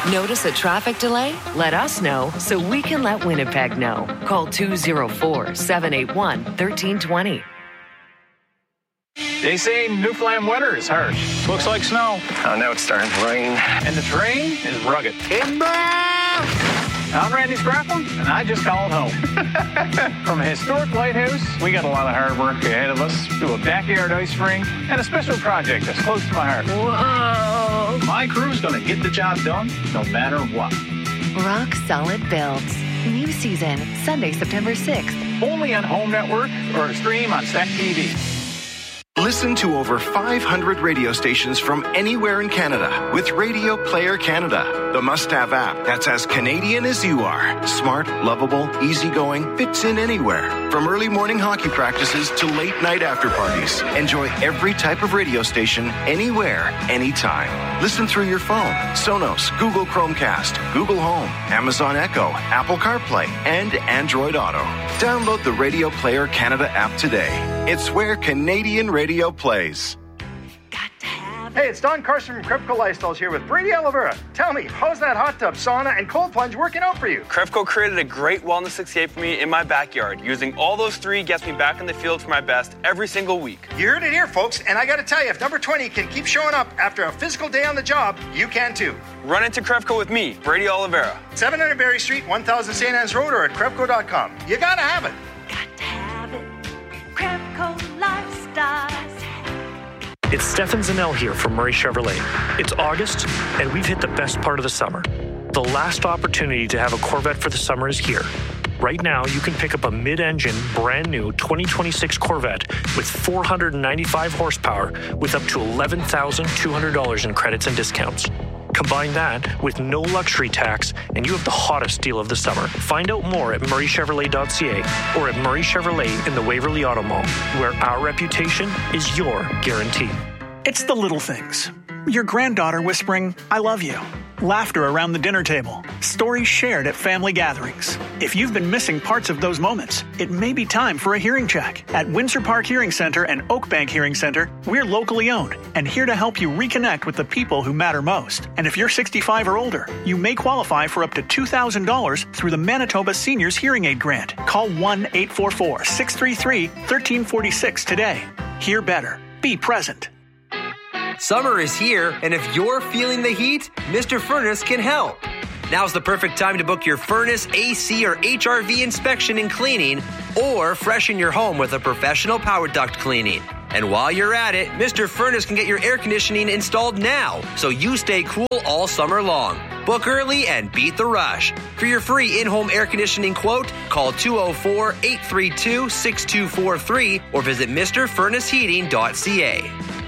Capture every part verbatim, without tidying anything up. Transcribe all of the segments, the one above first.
Notice a traffic delay? Let us know so we can let Winnipeg know. Call two oh four, seven eight one, one three two zero. They say Newfoundland winter is harsh. Looks like snow. Oh, now it's starting to rain. And the terrain is rugged. I'm Randy Scrapham, and I just called home. From a historic lighthouse, we got a lot of hard work ahead of us, to a backyard ice rink, and a special project that's close to my heart. Whoa! My crew's gonna get the job done, no matter what. Rock Solid Builds. New season, Sunday, September sixth. Only on Home Network or stream on Stack T V. Listen to over five hundred radio stations from anywhere in Canada with Radio Player Canada, the must-have app that's as Canadian as you are. Smart, lovable, easygoing, fits in anywhere. From early morning hockey practices to late night after parties. Enjoy every type of radio station, anywhere, anytime. Listen through your phone, Sonos, Google Chromecast, Google Home, Amazon Echo, Apple CarPlay, and Android Auto. Download the Radio Player Canada app today. It's where Canadian radio plays. Hey, it's Don Carson from Crevco Lifestyles here with Brady Oliveira. Tell me, how's that hot tub, sauna, and cold plunge working out for you? Crevco created a great wellness escape for me in my backyard. Using all those three gets me back in the field for my best every single week. You heard it here, folks, and I got to tell you, if number twenty can keep showing up after a physical day on the job, you can too. Run into Crevco with me, Brady Oliveira. seven hundred Berry Street, one thousand Saint Anne's Road, or at Crevco dot com. You gotta have it. Got to have it. Crevco Lifestyles. It's Stefan Zanel here from Murray Chevrolet. It's August, and we've hit the best part of the summer. The last opportunity to have a Corvette for the summer is here. Right now, you can pick up a mid-engine, brand-new twenty twenty-six Corvette with four hundred ninety-five horsepower with up to eleven thousand two hundred dollars in credits and discounts. Combine that with no luxury tax, and you have the hottest deal of the summer. Find out more at murray chevrolet dot c a or at Murray Chevrolet in the Waverly Auto Mall, where our reputation is your guarantee. It's the little things. Your granddaughter whispering, "I love you." Laughter around the dinner table. Stories shared at family gatherings. If you've been missing parts of those moments, it may be time for a hearing check. At Windsor Park Hearing Center and Oakbank Hearing Center, we're locally owned and here to help you reconnect with the people who matter most. And if you're sixty-five or older, you may qualify for up to two thousand dollars through the Manitoba Seniors Hearing Aid Grant. Call one eight four four, six three three, one three four six today. Hear better. Be present. Summer is here, and if you're feeling the heat, Mister Furnace can help. Now's the perfect time to book your furnace, A C, or H R V inspection and cleaning, or freshen your home with a professional power duct cleaning. And while you're at it, Mister Furnace can get your air conditioning installed now, so you stay cool all summer long. Book early and beat the rush. For your free in-home air conditioning quote, call two oh four, eight three two, six two four three or visit Mr Furnace Heating dot c a.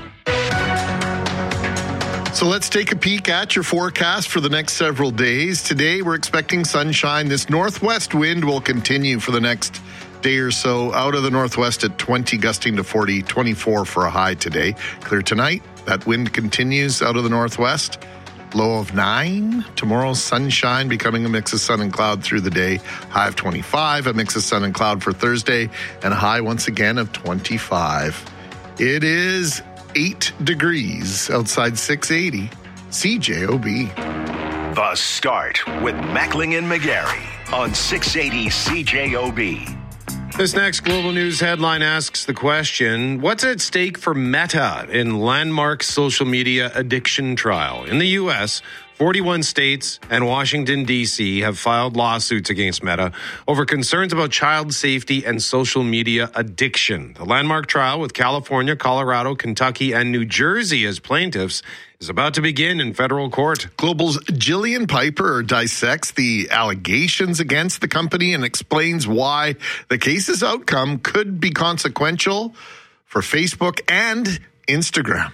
So let's take a peek at your forecast for the next several days. Today, we're expecting sunshine. This northwest wind will continue for the next day or so. Out of the northwest at twenty, gusting to forty, twenty-four for a high today. Clear tonight. That wind continues out of the northwest. Low of nine. Tomorrow, sunshine, becoming a mix of sun and cloud through the day. High of twenty-five, a mix of sun and cloud for Thursday, and a high once again of twenty-five. It is eight degrees outside six eighty. C J O B. The Start with Mackling and McGarry on six eighty C J O B. This next Global News headline asks the question, what's at stake for Meta in landmark social media addiction trial? In the U S, forty-one states and Washington, D C have filed lawsuits against Meta over concerns about child safety and social media addiction. The landmark trial with California, Colorado, Kentucky, and New Jersey as plaintiffs is about to begin in federal court. Global's Jillian Piper dissects the allegations against the company and explains why the case's outcome could be consequential for Facebook and Instagram.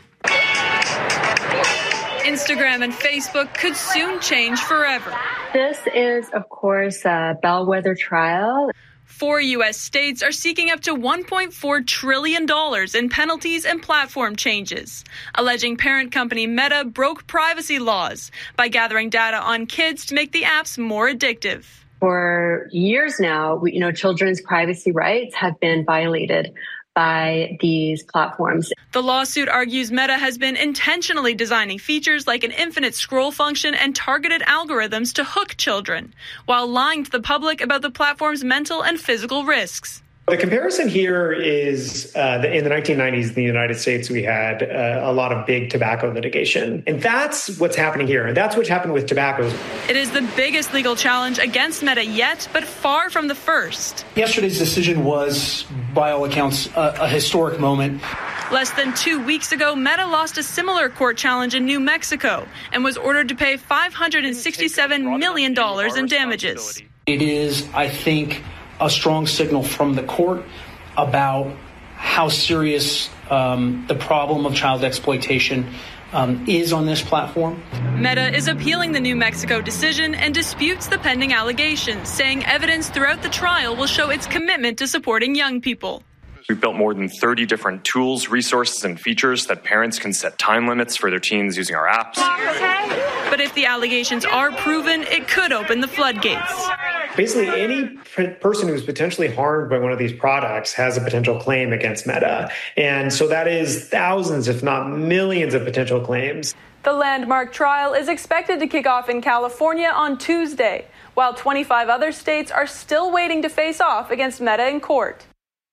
Instagram and Facebook could soon change forever. This is, of course, a bellwether trial. Four U S states are seeking up to one point four trillion dollars in penalties and platform changes, alleging parent company Meta broke privacy laws by gathering data on kids to make the apps more addictive. For years now, we, you know, children's privacy rights have been violated by these platforms. The lawsuit argues Meta has been intentionally designing features like an infinite scroll function and targeted algorithms to hook children, while lying to the public about the platform's mental and physical risks. The comparison here is uh, that in the nineteen nineties in the United States, we had uh, a lot of big tobacco litigation. And that's what's happening here. And that's what happened with tobacco. It is the biggest legal challenge against Meta yet, but far from the first. Yesterday's decision was, by all accounts, a, a historic moment. Less than two weeks ago, Meta lost a similar court challenge in New Mexico and was ordered to pay five hundred sixty-seven million dollars in damages. It is, I think, a strong signal from the court about how serious um, the problem of child exploitation um, is on this platform. Meta is appealing the New Mexico decision and disputes the pending allegations, saying evidence throughout the trial will show its commitment to supporting young people. We've built more than thirty different tools, resources, and features that parents can set time limits for their teens using our apps. But if the allegations are proven, it could open the floodgates. Basically, any person who's potentially harmed by one of these products has a potential claim against Meta. And so that is thousands, if not millions, of potential claims. The landmark trial is expected to kick off in California on Tuesday, while twenty-five other states are still waiting to face off against Meta in court.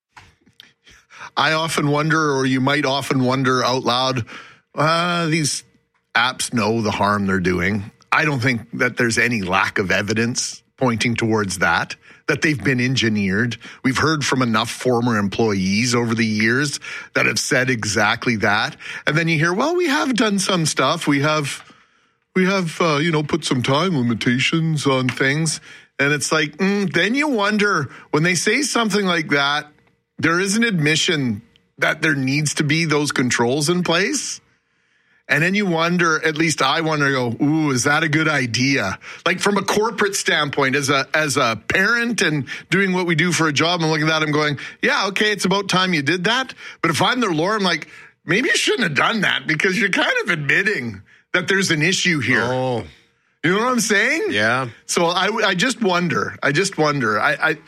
I often wonder, or you might often wonder out loud, uh, these apps know the harm they're doing. I don't think that there's any lack of evidence pointing towards that, that they've been engineered. We've heard from enough former employees over the years that have said exactly that. And then you hear, well, we have done some stuff. We have, we have, uh, you know, put some time limitations on things. And it's like, mm, then you wonder when they say something like that, there is an admission that there needs to be those controls in place. And then you wonder, at least I wonder, go, ooh, is that a good idea? Like from a corporate standpoint, as a as a parent and doing what we do for a job, I'm looking at that, I'm going, yeah, okay, it's about time you did that. But if I'm their lawyer, I'm like, maybe you shouldn't have done that because you're kind of admitting that there's an issue here. Oh. You know what I'm saying? Yeah. So I, I just wonder, I just wonder, I, I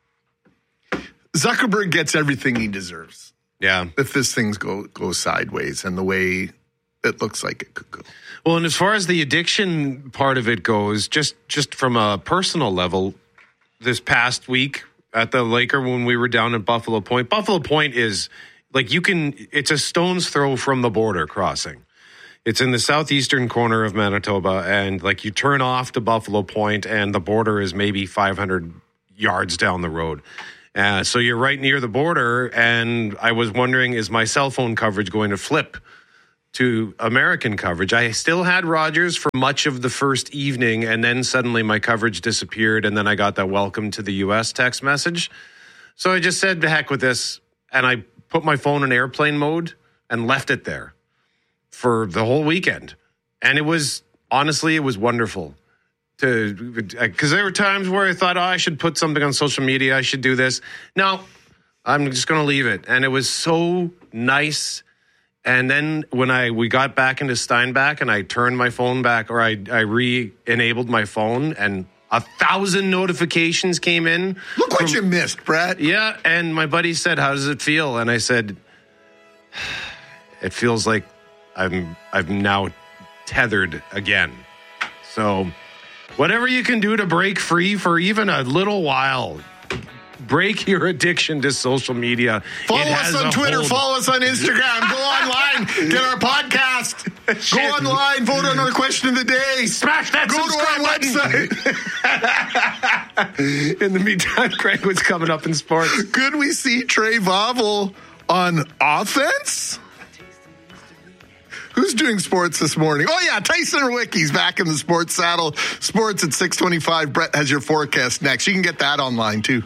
Zuckerberg gets everything he deserves. Yeah. If this thing go, goes sideways and the way it looks like it could go. Well, and as far as the addiction part of it goes, just just from a personal level, this past week at the Laker when we were down at Buffalo Point, Buffalo Point is like you can, it's a stone's throw from the border crossing. It's in the southeastern corner of Manitoba, and like you turn off to Buffalo Point and the border is maybe five hundred yards down the road. Uh, so you're right near the border, and I was wondering, is my cell phone coverage going to flip to American coverage? I still had Rogers for much of the first evening, and then suddenly my coverage disappeared, and then I got that welcome to the U S text message. So I just said, the heck with this, and I put my phone in airplane mode and left it there for the whole weekend. And it was, honestly, it was wonderful. To because there were times where I thought, oh, I should put something on social media. I should do this. No, I'm just going to leave it. And it was so nice. And then when I we got back into Steinbach and I turned my phone back, or I, I re-enabled my phone, and a thousand notifications came in. Look what from, you missed, Brad. Yeah. And my buddy said, how does it feel? And I said, it feels like I'm I'm now tethered again. So whatever you can do to break free for even a little while, break your addiction to social media. Follow us on Twitter. Hold. Follow us on Instagram. Go online. Get our podcast. Go online. Vote on our question of the day. Smash that Go subscribe to our website. In the meantime, Craig, what's coming up in sports? Could we see Trey Vauvel on offense? Who's doing sports this morning? Oh, yeah, Tyson Rewicki's back in the sports saddle. Sports at six twenty-five. Brett has your forecast next. You can get that online, too.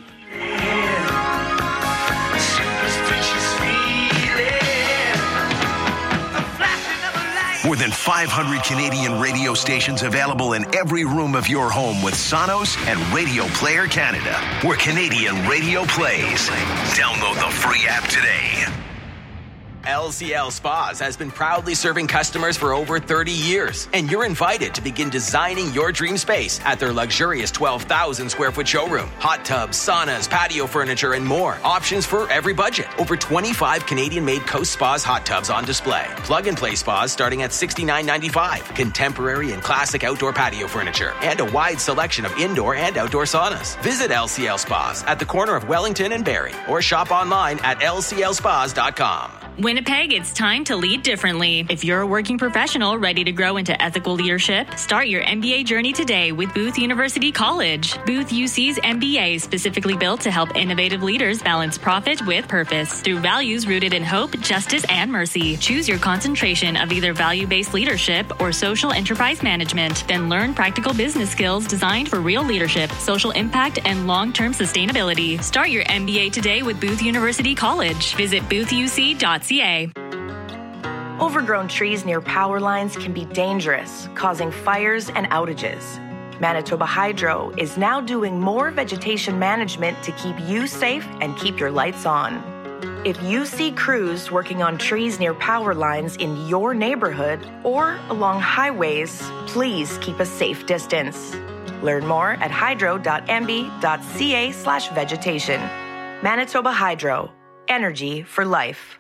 More than five hundred Canadian radio stations available in every room of your home with Sonos and Radio Player Canada, where Canadian radio plays. Download the free app today. L C L Spas has been proudly serving customers for over thirty years, and you're invited to begin designing your dream space at their luxurious twelve thousand square foot showroom. Hot tubs, saunas, patio furniture, and more. Options for every budget. Over twenty-five Canadian-made Coast Spas hot tubs on display. Plug-and-play spas starting at sixty-nine ninety-five. Contemporary and classic outdoor patio furniture, and a wide selection of indoor and outdoor saunas. Visit L C L Spas at the corner of Wellington and Barrie, or shop online at L C L spas dot com. Winnipeg, it's time to lead differently. If you're a working professional ready to grow into ethical leadership, start your M B A journey today with Booth University College. Booth U C's M B A is specifically built to help innovative leaders balance profit with purpose through values rooted in hope, justice, and mercy. Choose your concentration of either value-based leadership or social enterprise management. Then learn practical business skills designed for real leadership, social impact, and long-term sustainability. Start your M B A today with Booth University College. Visit booth u c dot c a. Overgrown trees near power lines can be dangerous, causing fires and outages. Manitoba Hydro is now doing more vegetation management to keep you safe and keep your lights on. If you see crews working on trees near power lines in your neighborhood or along highways, please keep a safe distance. Learn more at hydro dot m b dot c a slash vegetation. Manitoba Hydro. Energy for life.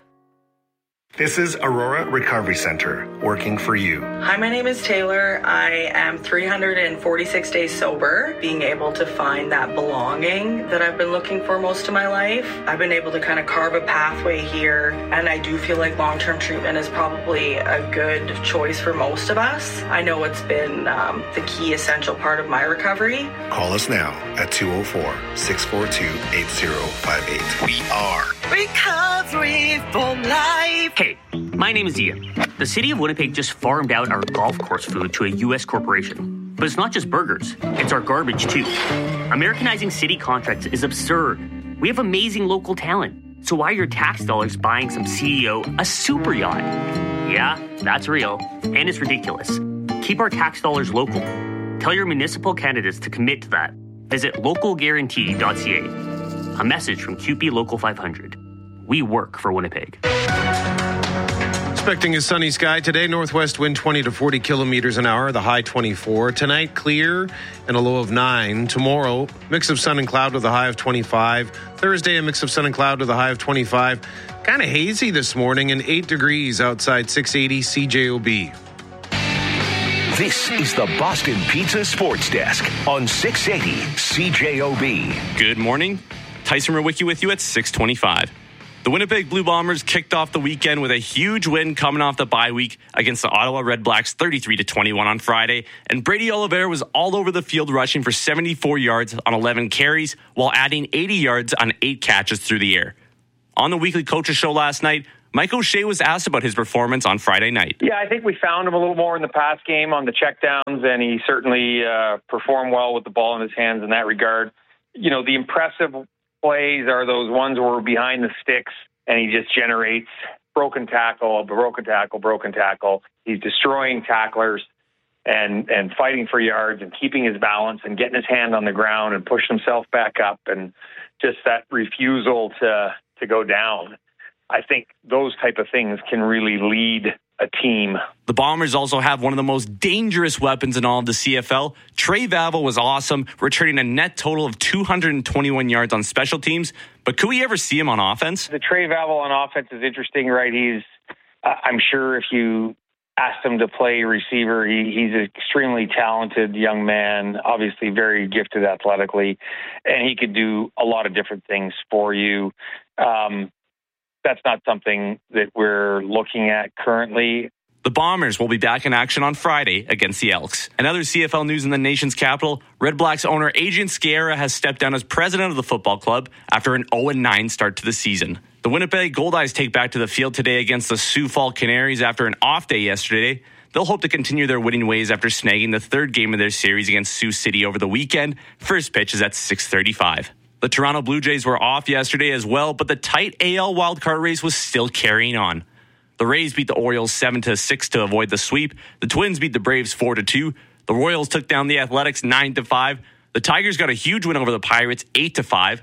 This is Aurora Recovery Center, working for you. Hi, my name is Taylor. I am three hundred forty-six days sober, being able to find that belonging that I've been looking for most of my life. I've been able to kind of carve a pathway here, and I do feel like long-term treatment is probably a good choice for most of us. I know it's been um, the key essential part of my recovery. Call us now at two oh four, six four two, eight oh five eight. We are Recovery for Life. Hey, my name is Ian. The city of Winnipeg just farmed out our golf course food to a U S corporation. But it's not just burgers, it's our garbage too. Americanizing city contracts is absurd. We have amazing local talent. So why are your tax dollars buying some C E O a super yacht? Yeah, that's real, and it's ridiculous. Keep our tax dollars local. Tell your municipal candidates to commit to that. Visit local guarantee dot c a. A message from Q P Local five hundred. We work for Winnipeg. Expecting a sunny sky today. Northwest wind twenty to forty kilometers an hour. The high twenty-four. Tonight, clear and a low of nine. Tomorrow, mix of sun and cloud with a high of twenty-five. Thursday, a mix of sun and cloud with a high of twenty-five. Kind of hazy this morning and eight degrees outside six eighty C J O B. This is the Boston Pizza Sports Desk on six eighty C J O B. Good morning. Tyson Rewicki with you at six twenty-five. The Winnipeg Blue Bombers kicked off the weekend with a huge win coming off the bye week against the Ottawa Red Blacks thirty-three to twenty-one on Friday, and Brady Oliveira was all over the field rushing for seventy-four yards on eleven carries while adding eighty yards on eight catches through the air. On the weekly coaches show last night, Mike O'Shea was asked about his performance on Friday night. Yeah, I think we found him a little more in the pass game on the checkdowns, and he certainly uh, performed well with the ball in his hands in that regard. You know, the impressive plays are those ones where we're behind the sticks and he just generates broken tackle, broken tackle, broken tackle. He's destroying tacklers and and fighting for yards and keeping his balance and getting his hand on the ground and pushing himself back up, and just that refusal to to go down. I think those type of things can really lead a team. The Bombers also have one of the most dangerous weapons in all of the C F L. Trey Vavel was awesome, returning a net total of two hundred twenty-one yards on special teams. But could we ever see him on offense? The Trey Vavel on offense is interesting, right? He's, uh, I'm sure if you asked him to play receiver, he, he's an extremely talented young man, obviously very gifted athletically, and he could do a lot of different things for you. Um, That's not something that we're looking at currently. The Bombers will be back in action on Friday against the Elks. And other C F L news in the nation's capital, Red Blacks owner Adrian Sciarra has stepped down as president of the football club after an oh and nine start to the season. The Winnipeg Goldeyes take back to the field today against the Sioux Falls Canaries after an off day yesterday. They'll hope to continue their winning ways after snagging the third game of their series against Sioux City over the weekend. First pitch is at six thirty-five. The Toronto Blue Jays were off yesterday as well, but the tight A L wildcard race was still carrying on. The Rays beat the Orioles seven to six to avoid the sweep. The Twins beat the Braves four to two. The Royals took down the Athletics nine to five. The Tigers got a huge win over the Pirates eight to five.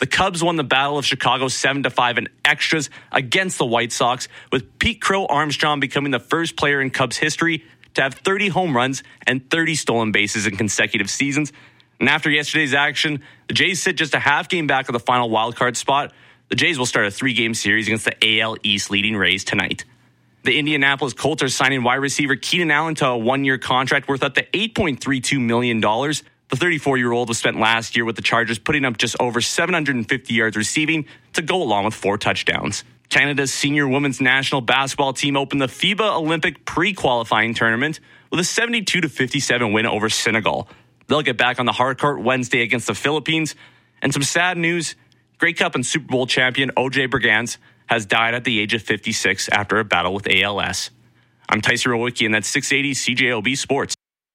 The Cubs won the Battle of Chicago seven to five in extras against the White Sox, with Pete Crow Armstrong becoming the first player in Cubs history to have thirty home runs and thirty stolen bases in consecutive seasons. And after yesterday's action, the Jays sit just a half game back of the final wildcard spot. The Jays will start a three-game series against the A L East leading Rays tonight. The Indianapolis Colts are signing wide receiver Keenan Allen to a one-year contract worth up to eight point three two million dollars. The thirty-four-year-old was spent last year with the Chargers, putting up just over seven hundred fifty yards receiving to go along with four touchdowns. Canada's senior women's national basketball team opened the FIBA Olympic pre-qualifying tournament with a seventy-two to fifty-seven win over Senegal. They'll get back on the hard court Wednesday against the Philippines. And some sad news, Grey Cup and Super Bowl champion O J Brigance has died at the age of fifty-six after a battle with A L S. I'm Tyson Rowicki, and that's six eighty C J O B Sports.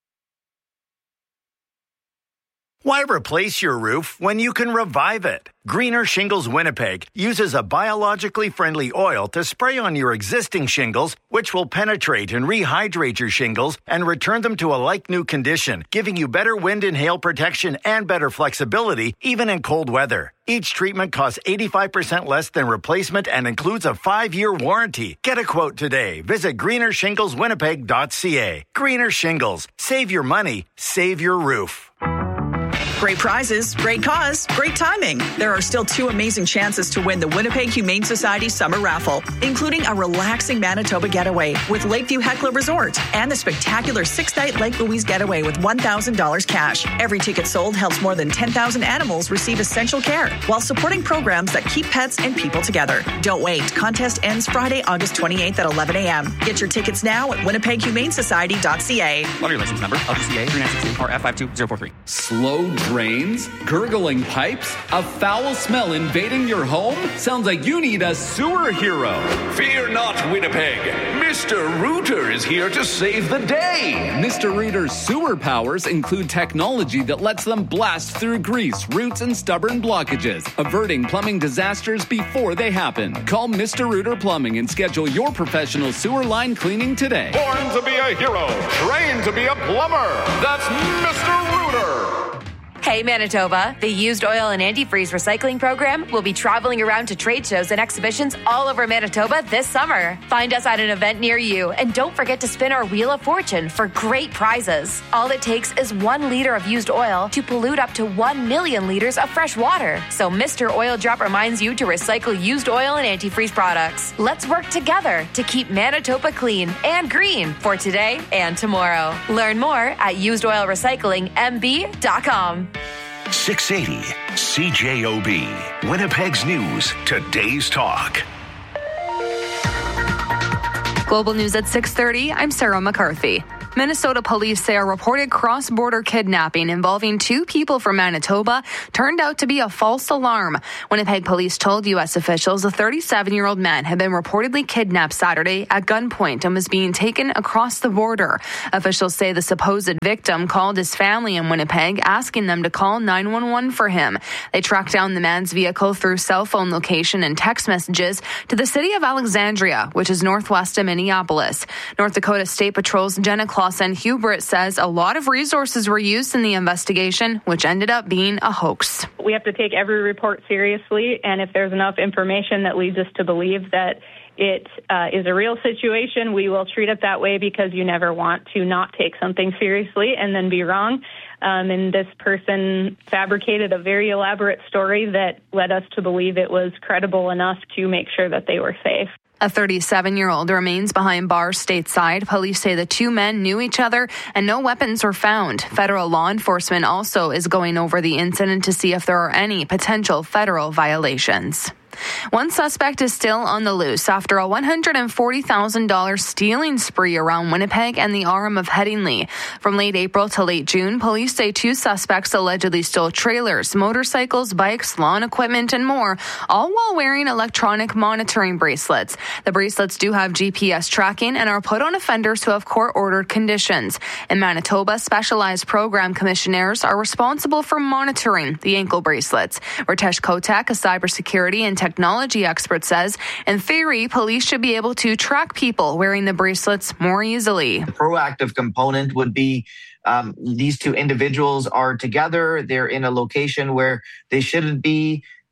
Why replace your roof when you can revive it? Greener Shingles Winnipeg uses a biologically friendly oil to spray on your existing shingles, which will penetrate and rehydrate your shingles and return them to a like-new condition, giving you better wind and hail protection and better flexibility, even in cold weather. Each treatment costs eighty-five percent less than replacement and includes a five-year warranty. Get a quote today. Visit greener shingles winnipeg dot c a. Greener Shingles. Save your money. Save your roof. Great prizes, great cause, great timing. There are still two amazing chances to win the Winnipeg Humane Society Summer Raffle, including a relaxing Manitoba getaway with Lakeview Heckler Resort and the spectacular six-night Lake Louise getaway with one thousand dollars cash. Every ticket sold helps more than ten thousand animals receive essential care while supporting programs that keep pets and people together. Don't wait. Contest ends Friday, August twenty-eighth at eleven a.m. Get your tickets now at winnipeg humane society dot c a. Lottery license number L G C A three nine six two R F five two zero four three. Slow drains, gurgling pipes, a foul smell invading your home? Sounds like you need a sewer hero. Fear not, Winnipeg. Mister Rooter is here to save the day. Mister Rooter's sewer powers include technology that lets them blast through grease, roots, and stubborn blockages, averting plumbing disasters before they happen. Call Mister Rooter Plumbing and schedule your professional sewer line cleaning today. Born to be a hero, trained to be a plumber. That's Mister Rooter. Hey Manitoba, the Used Oil and Antifreeze Recycling Program will be traveling around to trade shows and exhibitions all over Manitoba this summer. Find us at an event near you and don't forget to spin our Wheel of Fortune for great prizes. All it takes is one liter of used oil to pollute up to one million liters of fresh water. So Mister Oil Drop reminds you to recycle used oil and antifreeze products. Let's work together to keep Manitoba clean and green for today and tomorrow. Learn more at used oil recycling m b dot com. six eighty C J O B, Winnipeg's News, today's talk. Global News at six thirty, I'm Sarah McCarthy. Minnesota police say a reported cross-border kidnapping involving two people from Manitoba turned out to be a false alarm. Winnipeg police told U S officials a thirty-seven-year-old man had been reportedly kidnapped Saturday at gunpoint and was being taken across the border. Officials say the supposed victim called his family in Winnipeg, asking them to call nine one one for him. They tracked down the man's vehicle through cell phone location and text messages to the city of Alexandria, which is northwest of Minneapolis. North Dakota State Patrol's Jenna Clausen Hubert says a lot of resources were used in the investigation, which ended up being a hoax. We have to take every report seriously, and if there's enough information that leads us to believe that it uh, is a real situation, we will treat it that way, because you never want to not take something seriously and then be wrong. Um, and this person fabricated a very elaborate story that led us to believe it was credible enough to make sure that they were safe. A thirty-seven-year-old remains behind bars stateside. Police say the two men knew each other and no weapons were found. Federal law enforcement also is going over the incident to see if there are any potential federal violations. One suspect is still on the loose after a one hundred forty thousand dollars stealing spree around Winnipeg and the Arm of Headingley. From late April to late June, police say two suspects allegedly stole trailers, motorcycles, bikes, lawn equipment, and more, all while wearing electronic monitoring bracelets. The bracelets do have G P S tracking and are put on offenders who have court-ordered conditions. In Manitoba, specialized program commissionaires are responsible for monitoring the ankle bracelets. Ritesh Kotak, a cybersecurity and technology expert, says, in theory, police should be able to track people wearing the bracelets more easily. The proactive component would be um, these two individuals are together. They're in a location where they shouldn't be.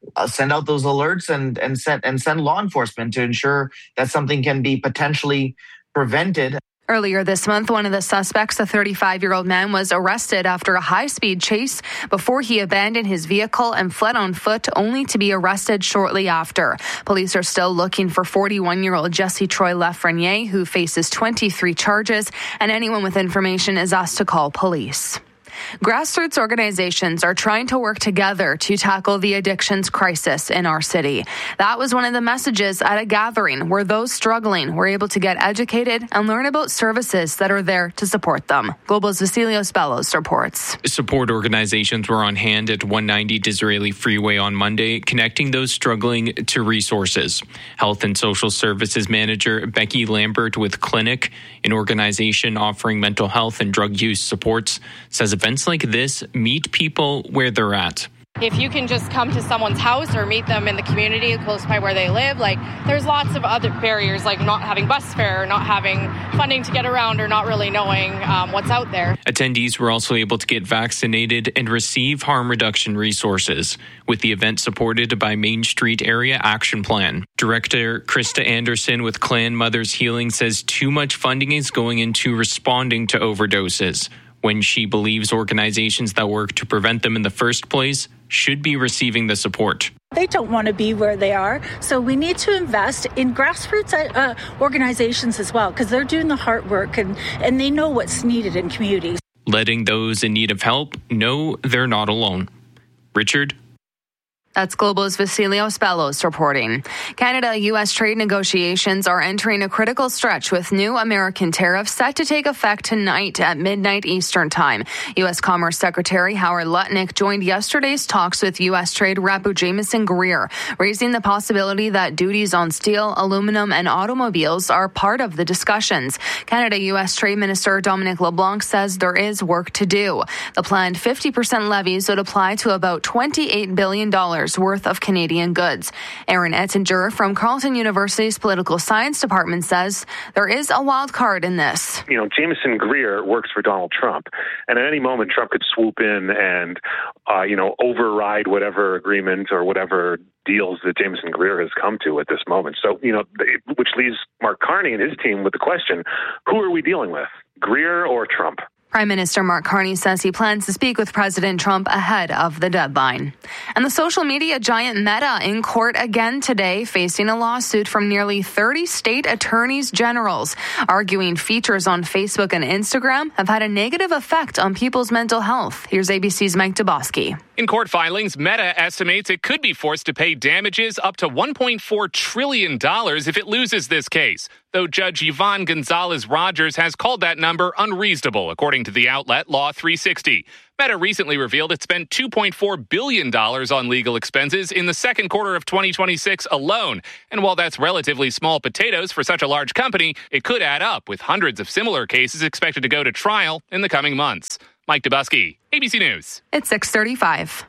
uh, send out those alerts and and send and send law enforcement to ensure that something can be potentially prevented. Earlier this month, one of the suspects, a thirty-five-year-old man, was arrested after a high-speed chase before he abandoned his vehicle and fled on foot, only to be arrested shortly after. Police are still looking for forty-one-year-old Jesse Troy Lafreniere, who faces twenty-three charges, and anyone with information is asked to call police. Grassroots organizations are trying to work together to tackle the addictions crisis in our city. That was one of the messages at a gathering where those struggling were able to get educated and learn about services that are there to support them. Global's Vasilios Bellos reports. Support organizations were on hand at one ninety Disraeli Freeway on Monday, connecting those struggling to resources. Health and Social Services Manager Becky Lambert with Clinic, an organization offering mental health and drug use supports, says events like this meet people where they're at. If you can just come to someone's house or meet them in the community close by where they live, like there's lots of other barriers like not having bus fare, or not having funding to get around, or not really knowing um, what's out there. Attendees were also able to get vaccinated and receive harm reduction resources, with the event supported by Main Street Area Action Plan. Director Krista Anderson with Clan Mothers Healing says too much funding is going into responding to overdoses, when she believes organizations that work to prevent them in the first place should be receiving the support. They don't want to be where they are, so we need to invest in grassroots uh, organizations as well, because they're doing the hard work and, and they know what's needed in communities. Letting those in need of help know they're not alone. Richard? That's Global's Vasilios Bellos reporting. Canada-U S trade negotiations are entering a critical stretch with new American tariffs set to take effect tonight at midnight Eastern Time. U S Commerce Secretary Howard Lutnick joined yesterday's talks with U S Trade Rep Jamieson Greer, raising the possibility that duties on steel, aluminum, and automobiles are part of the discussions. Canada-U S Trade Minister Dominic LeBlanc says there is work to do. The planned fifty percent levies would apply to about twenty-eight billion dollars worth of Canadian goods. Aaron Ettinger from Carleton University's Political Science Department says there is a wild card in this. You know, Jamieson Greer works for Donald Trump, and at any moment Trump could swoop in and, uh, you know, override whatever agreement or whatever deals that Jamieson Greer has come to at this moment. So, you know, which leaves Mark Carney and his team with the question, who are we dealing with, Greer or Trump? Prime Minister Mark Carney says he plans to speak with President Trump ahead of the deadline. And the social media giant Meta in court again today, facing a lawsuit from nearly thirty state attorneys generals, arguing features on Facebook and Instagram have had a negative effect on people's mental health. Here's A B C's Mike Dubosky. In court filings, Meta estimates it could be forced to pay damages up to one point four trillion dollars if it loses this case, though Judge Yvonne Gonzalez-Rogers has called that number unreasonable, according to the outlet Law three sixty. Meta recently revealed it spent two point four billion dollars on legal expenses in the second quarter of twenty twenty-six alone. And while that's relatively small potatoes for such a large company, it could add up, with hundreds of similar cases expected to go to trial in the coming months. Mike Dubosky, A B C News. It's six thirty-five.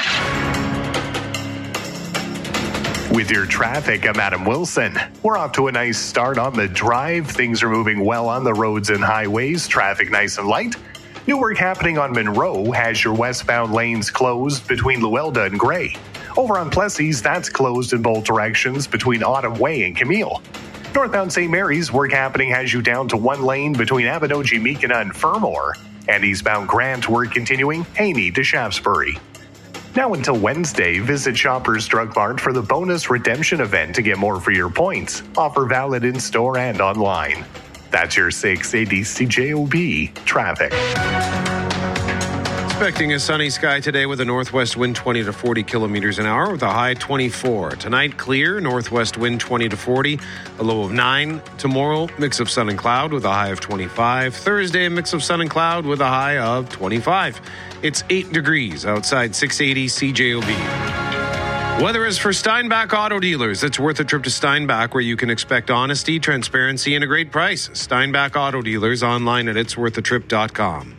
With your traffic, I'm Adam Wilson. We're off to a nice start on the drive. Things are moving well on the roads and highways. Traffic nice and light. New work happening on Monroe has your westbound lanes closed between Luelda and Gray. Over on Plessis, that's closed in both directions between Autumn Way and Camille. Northbound Saint Mary's, work happening has you down to one lane between Abinogi, Meekina, and Fermor. And eastbound Grant, work continuing, Haney to Shaftesbury. Now until Wednesday, visit Shoppers Drug Mart for the bonus redemption event to get more for your points. Offer valid in-store and online. That's your six eighty C J O B traffic. Expecting a sunny sky today with a northwest wind twenty to forty kilometers an hour with a high twenty-four. Tonight, clear, northwest wind twenty to forty, a low of nine. Tomorrow, mix of sun and cloud with a high of twenty-five. Thursday, a mix of sun and cloud with a high of twenty-five. It's eight degrees outside six eighty C J O B. Weather is for Steinbach Auto Dealers. It's worth a trip to Steinbach, where you can expect honesty, transparency, and a great price. Steinbach Auto Dealers, online at its worth a trip dot com.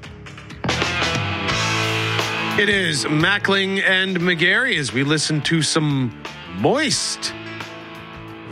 It is Mackling and McGarry as we listen to some moist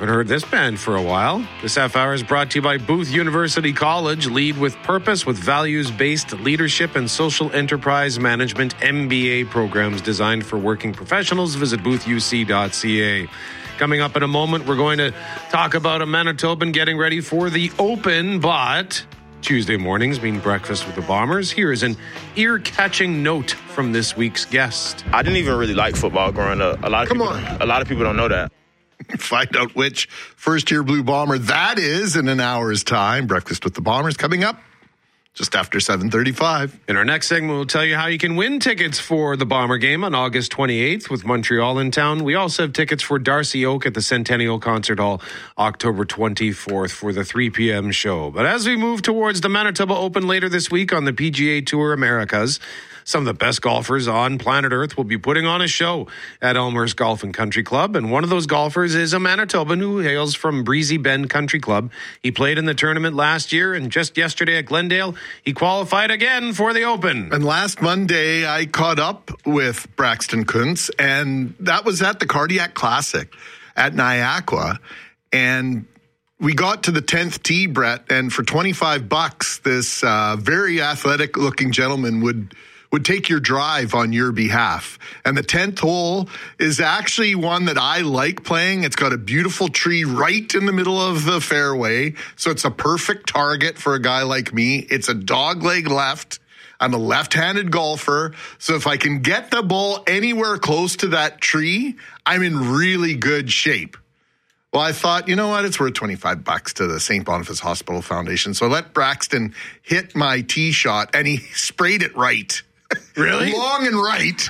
Haven't heard this band for a while. This half hour is brought to you by Booth University College. Lead with purpose with values-based leadership and social enterprise management M B A programs designed for working professionals. Visit booth u c dot c a. Coming up in a moment, we're going to talk about a Manitoban getting ready for the Open, but Tuesday mornings mean breakfast with the Bombers. Here is an ear-catching note from this week's guest. I didn't even really like football growing up. A lot of Come people, on. A lot of people don't know that. Find out which first-year Blue Bomber that is in an hour's time. Breakfast with the Bombers coming up just after seven thirty-five. In our next segment, we'll tell you how you can win tickets for the Bomber game on August twenty-eighth with Montreal in town. We also have tickets for Darcy Oak at the Centennial Concert Hall October twenty-fourth for the three p.m. show. But as we move towards the Manitoba Open later this week on the P G A Tour Americas, some of the best golfers on planet Earth will be putting on a show at Elmhurst Golf and Country Club. And one of those golfers is a Manitoban who hails from Breezy Bend Country Club. He played in the tournament last year, and just yesterday at Glendale, he qualified again for the Open. And last Monday, I caught up with Braxton Kuntz, and that was at the Cardiac Classic at Niagara. And we got to the tenth tee, Brett, and for twenty-five bucks, this uh, very athletic-looking gentleman would would take your drive on your behalf. And the tenth hole is actually one that I like playing. It's got a beautiful tree right in the middle of the fairway, so it's a perfect target for a guy like me. It's a dogleg left. I'm a left-handed golfer, so if I can get the ball anywhere close to that tree, I'm in really good shape. Well, I thought, you know what? It's worth twenty-five bucks to the Saint Boniface Hospital Foundation. So I let Braxton hit my tee shot, and he sprayed it right. Really? Long and right.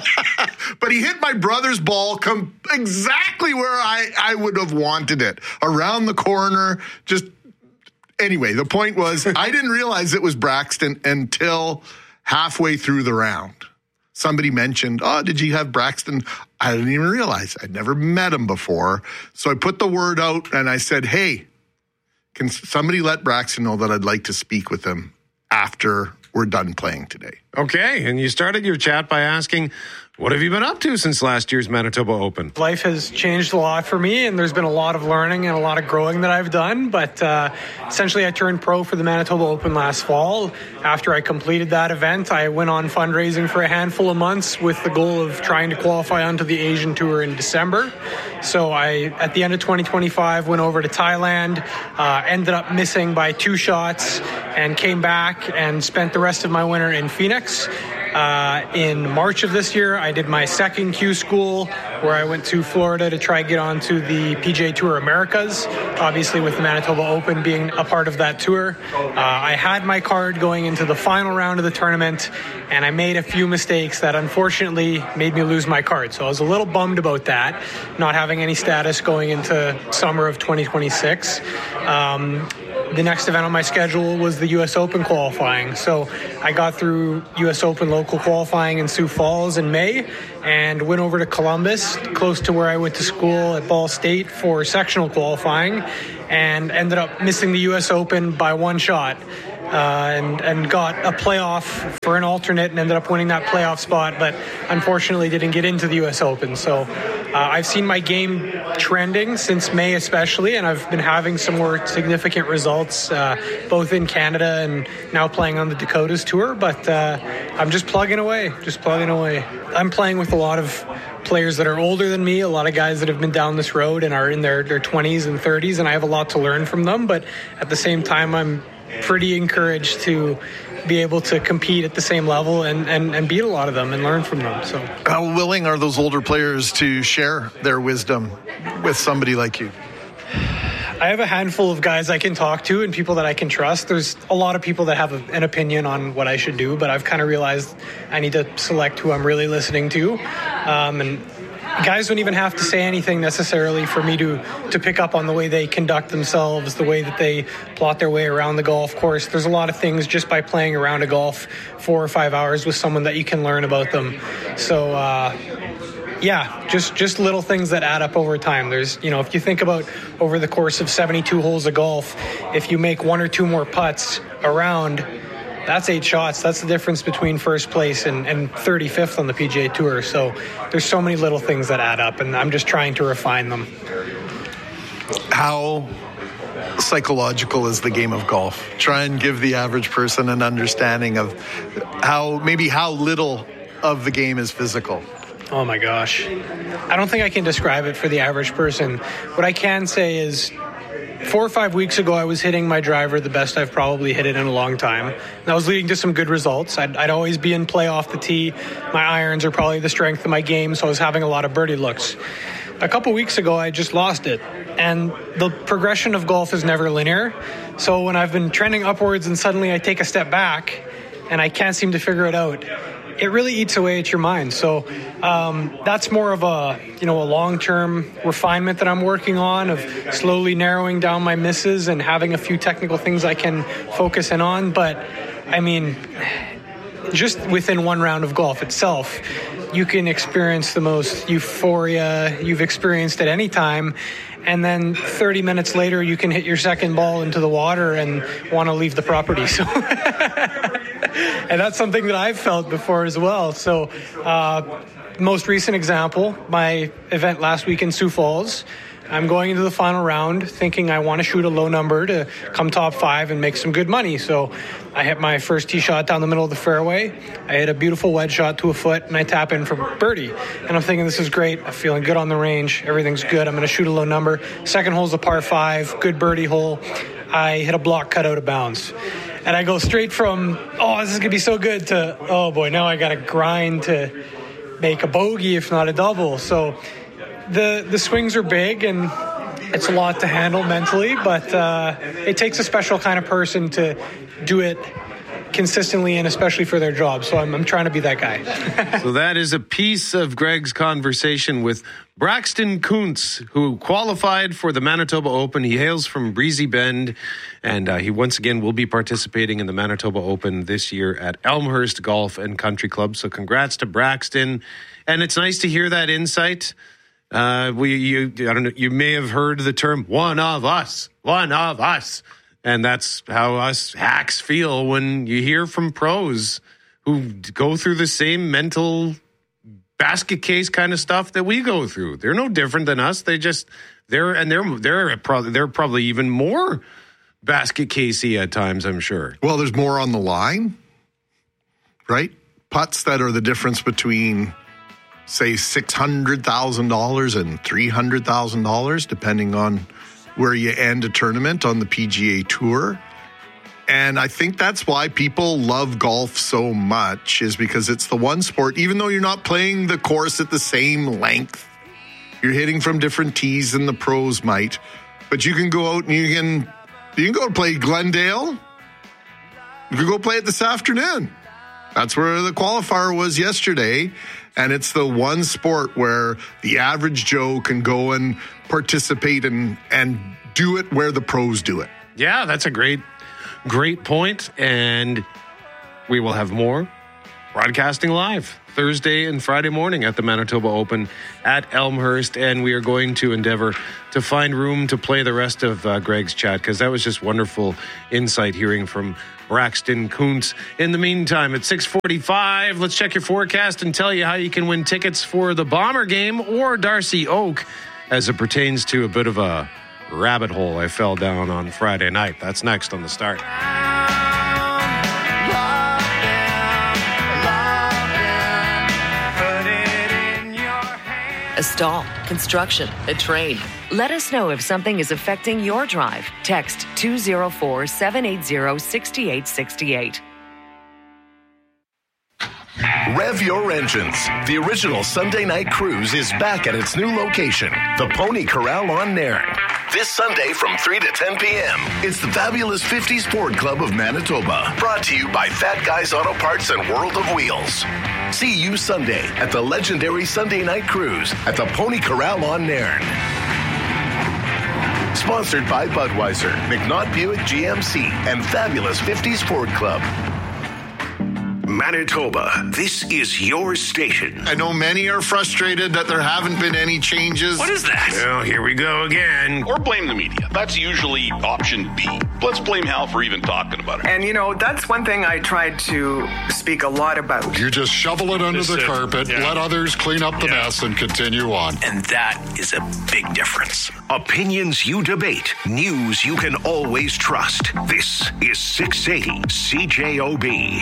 But he hit my brother's ball come exactly where I, I would have wanted it. Around the corner. Just anyway, the point was I didn't realize it was Braxton until halfway through the round. Somebody mentioned, oh, did you have Braxton? I didn't even realize. I'd never met him before. So I put the word out and I said, hey, can somebody let Braxton know that I'd like to speak with him after we're done playing today? Okay, and you started your chat by asking, what have you been up to since last year's Manitoba Open? Life has changed a lot for me, and there's been a lot of learning and a lot of growing that I've done. But uh, essentially, I turned pro for the Manitoba Open last fall. After I completed that event, I went on fundraising for a handful of months with the goal of trying to qualify onto the Asian Tour in December. So I, at the end of twenty twenty-five, went over to Thailand, uh, ended up missing by two shots, and came back and spent the rest of my winter in Phoenix. Uh, in March of this year, I did my second Q school, where I went to Florida to try to get onto the P G A Tour Americas, obviously with the Manitoba Open being a part of that tour. Uh, I had my card going into the final round of the tournament, and I made a few mistakes that unfortunately made me lose my card. So I was a little bummed about that, not having any status going into summer of twenty twenty-six. Um, The next event on my schedule was the U S Open qualifying. So I got through U S Open local qualifying in Sioux Falls in May and went over to Columbus, close to where I went to school at Ball State, for sectional qualifying, and ended up missing the U S Open by one shot. Uh, and, and got a playoff for an alternate and ended up winning that playoff spot, but unfortunately didn't get into the U S Open. So uh, I've seen my game trending since May especially, and I've been having some more significant results, uh, both in Canada and now playing on the Dakotas Tour, but uh, I'm just plugging away, just plugging away. I'm playing with a lot of players that are older than me, a lot of guys that have been down this road and are in their, their twenties and thirties, and I have a lot to learn from them, but at the same time, I'm pretty encouraged to be able to compete at the same level and, and, and beat a lot of them and learn from them. So, how willing are those older players to share their wisdom with somebody like you? I have a handful of guys I can talk to and people that I can trust. There's a lot of people that have a, an opinion on what I should do, but I've kind of realized I need to select who I'm really listening to. Um, and guys don't even have to say anything necessarily for me to, to pick up on the way they conduct themselves, the way that they plot their way around the golf course. There's a lot of things just by playing around a golf four or five hours with someone that you can learn about them. So, uh, yeah, just, just little things that add up over time. There's, you know, if you think about over the course of seventy-two holes of golf, if you make one or two more putts around, that's eight shots. That's the difference between first place and, and thirty-fifth on the P G A Tour. So there's so many little things that add up, and I'm just trying to refine them. how psychological is the game of golf. Try and give the average person an understanding of how, maybe how little of the game is physical. Oh my gosh. I don't think I can describe it for the average person. What I can say is four or five weeks ago, I was hitting my driver the best I've probably hit it in a long time. And that was leading to some good results. I'd, I'd always be in play off the tee. My irons are probably the strength of my game, so I was having a lot of birdie looks. A couple weeks ago, I just lost it. And the progression of golf is never linear. So when I've been trending upwards and suddenly I take a step back and I can't seem to figure it out, it really eats away at your mind. So um, that's more of a, you know, a long-term refinement that I'm working on, of slowly narrowing down my misses and having a few technical things I can focus in on. But I mean, just within one round of golf itself, you can experience the most euphoria you've experienced at any time. And then thirty minutes later, you can hit your second ball into the water and want to leave the property. So, and that's something that I've felt before as well. So, uh, most recent example, my event last week in Sioux Falls. I'm going into the final round thinking I want to shoot a low number to come top five and make some good money. So I hit my first tee shot down the middle of the fairway. I hit a beautiful wedge shot to a foot, and I tap in for birdie. And I'm thinking, this is great. I'm feeling good on the range. Everything's good. I'm going to shoot a low number. Second hole's a par five, good birdie hole. I hit a block cut out of bounds. And I go straight from, oh, this is going to be so good, to, oh boy, now I got to grind to make a bogey, if not a double. So the the swings are big, and it's a lot to handle mentally, but uh, it takes a special kind of person to do it consistently, and especially for their job. So I'm, I'm trying to be that guy. So that is a piece of Greg's conversation with Braxton Kuntz, who qualified for the Manitoba Open. He hails from Breezy Bend, and uh, he once again will be participating in the Manitoba Open this year at Elmhurst Golf and Country Club. So congrats to Braxton. And it's nice to hear that insight. Uh, we, you, I don't know, you may have heard the term "one of us," one of us. And that's how us hacks feel when you hear from pros who go through the same mental basket case kind of stuff that we go through. They're no different than us. They just, they're, and they're, they're probably, they're probably even more basket casey at times, I'm sure. Well, there's more on the line, right? Putts that are the difference between, say, six hundred thousand dollars and three hundred thousand dollars, depending on where you end a tournament on the P G A Tour. And I think that's why people love golf so much, is because it's the one sport, even though you're not playing the course at the same length, you're hitting from different tees than the pros might, but you can go out and you can, you can go play Glendale. You can go play it this afternoon. That's where the qualifier was yesterday. And it's the one sport where the average Joe can go and participate and, and do it where the pros do it. Yeah, that's a great, great point. And we will have more broadcasting live Thursday and Friday morning at the Manitoba Open at Elmhurst. And we are going to endeavor to find room to play the rest of uh, Greg's chat, because that was just wonderful insight hearing from Braxton Kuntz. In the meantime, at six forty-five, let's check your forecast and tell you how you can win tickets for the Bomber game or Darcy Oak, as it pertains to a bit of a rabbit hole I fell down on Friday night. That's next on The Start. A stall, construction, a trade. Let us know if something is affecting your drive. Text two oh four, seven eight zero, six eight six eight. Rev your engines. The original Sunday night cruise is back at its new location, the Pony Corral on Nairn. This Sunday from three to ten p.m. It's the fabulous fifties Ford Club of Manitoba, brought to you by Fat Guys Auto Parts and World of Wheels. See you Sunday at the legendary Sunday night cruise at the Pony Corral on Nairn. Sponsored by Budweiser, McNaught Buick G M C, and fabulous fifties Ford Club. Manitoba, this is your station. I know many are frustrated that there haven't been any changes. What is that? Well, here we go again. Or blame the media. That's usually option B. Let's blame Hal for even talking about it. And, you know, that's one thing I tried to speak a lot about. You just shovel it under the carpet, yeah. let others clean up the yeah. mess, and continue on. And that is a big difference. Opinions you debate. News you can always trust. This is six eighty C J O B.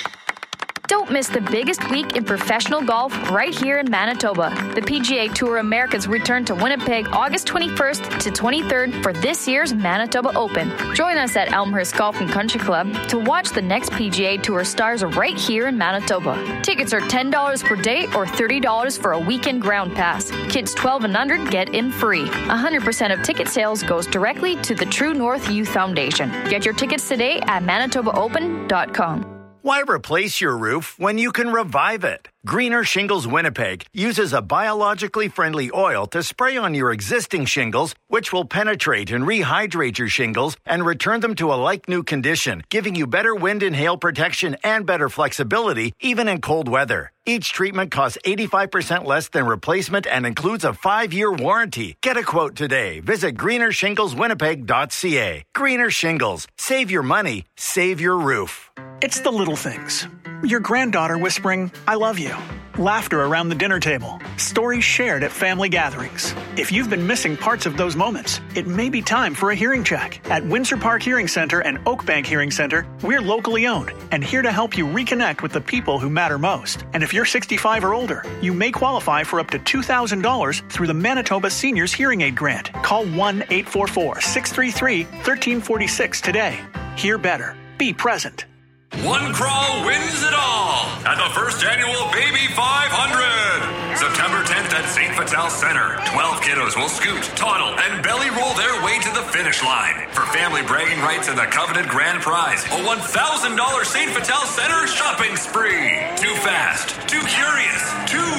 Don't miss the biggest week in professional golf right here in Manitoba. The P G A Tour Americas return to Winnipeg August twenty-first to twenty-third for this year's Manitoba Open. Join us at Elmhurst Golf and Country Club to watch the next P G A Tour stars right here in Manitoba. Tickets are ten dollars per day or thirty dollars for a weekend ground pass. Kids twelve and under get in free. one hundred percent of ticket sales goes directly to the True North Youth Foundation. Get your tickets today at manitoba open dot com. Why replace your roof when you can revive it? Greener Shingles Winnipeg uses a biologically friendly oil to spray on your existing shingles, which will penetrate and rehydrate your shingles and return them to a like-new condition, giving you better wind and hail protection and better flexibility, even in cold weather. Each treatment costs eighty-five percent less than replacement and includes a five-year warranty. Get a quote today. Visit greener shingles winnipeg dot c a. Greener Shingles. Save your money. Save your roof. It's the little things. Your granddaughter whispering, "I love you." Laughter around the dinner table. Stories shared at family gatherings. If you've been missing parts of those moments, it may be time for a hearing check. At Windsor Park Hearing Center and Oakbank Hearing Center, we're locally owned and here to help you reconnect with the people who matter most. And if you're sixty-five or older, you may qualify for up to two thousand dollars through the Manitoba Seniors Hearing Aid Grant. Call one eight four four, six three three, one three four six today. Hear better. Be present. One crawl wins it all at the first annual Baby five hundred. September tenth at Saint Vital Center. twelve kiddos will scoot, toddle, and belly roll their way to the finish line. For family bragging rights and the coveted grand prize, a one thousand dollars Saint Vital Center shopping spree. Too fast, too curious, too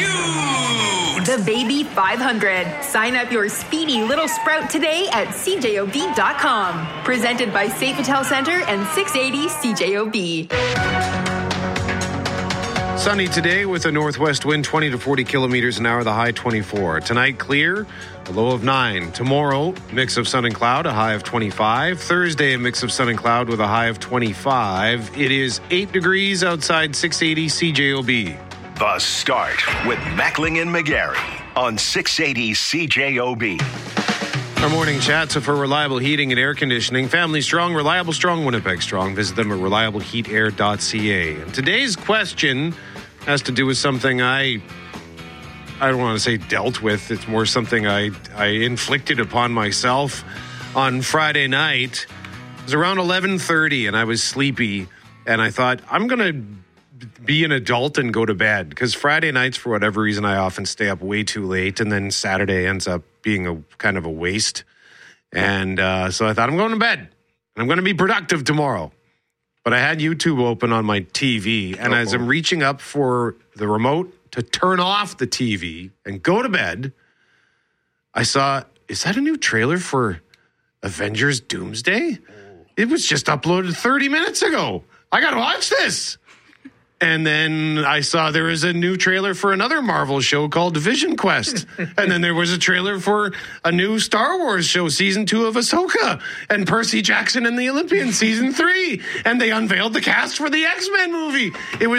cute. The Baby five hundred. Sign up your speedy little sprout today at c j o b dot com. Presented by Saint Vital Center and six eighty C J O B. Sunny today with a northwest wind twenty to forty kilometers an hour, the high twenty-four. Tonight, clear, a low of nine. Tomorrow, mix of sun and cloud, a high of twenty-five. Thursday, a mix of sun and cloud with a high of twenty-five. It is eight degrees outside six eighty C J O B. The Start with Mackling and McGarry on six eighty C J O B. Our morning chats are for reliable heating and air conditioning. Family strong, reliable strong, Winnipeg strong. Visit them at reliable heat air dot c a. And today's question has to do with something I I don't want to say dealt with. It's more something I, I inflicted upon myself on Friday night. It was around eleven thirty and I was sleepy and I thought, I'm going to be an adult and go to bed, because Friday nights, for whatever reason, I often stay up way too late, and then Saturday ends up being a kind of a waste. And uh, so I thought, I'm going to bed and I'm going to be productive tomorrow. But I had YouTube open on my T V, and Uh-oh. as I'm reaching up for the remote to turn off the T V and go to bed, I saw, is that a new trailer for Avengers Doomsday? It was just uploaded thirty minutes ago. I got to watch this. And then I saw there was a new trailer for another Marvel show called Vision Quest. And then there was a trailer for a new Star Wars show, season two of Ahsoka, and Percy Jackson and the Olympians, season three. And they unveiled the cast for the X-Men movie. It was